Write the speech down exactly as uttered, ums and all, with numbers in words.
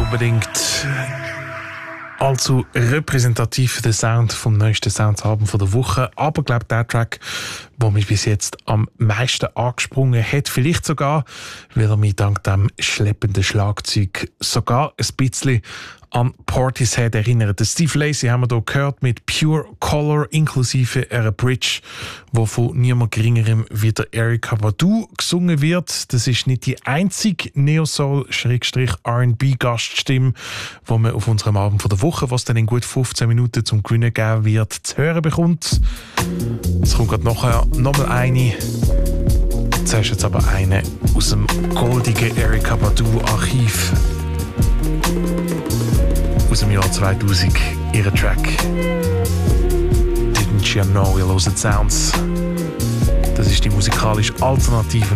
unbedingt allzu repräsentativ für den Sound vom neuesten Soundalbum von der Woche. Aber ich glaube, der Track, der mich bis jetzt am meisten angesprungen hat, vielleicht sogar, weil er mich dank dem schleppenden Schlagzeug sogar ein bisschen an Portishead erinnert. Steve Lacy haben wir hier gehört mit Pure Color inklusive einer Bridge, wo von niemand geringerem wie der Erykah Badu gesungen wird. Das ist nicht die einzige Neo-Soul-R and B-Gaststimme, die man auf unserem Abend von der Woche, was dann in gut fünfzehn Minuten zum Gewinnen geben wird, zu hören bekommt. Es kommt gerade nachher nochmal eine. Zuerst jetzt aber eine aus dem goldigen Erykah Badu-Archiv. Aus dem Jahr zweitausend, ihren Track Didn't You Know, ihr hört Sounds. Das ist die musikalische Alternative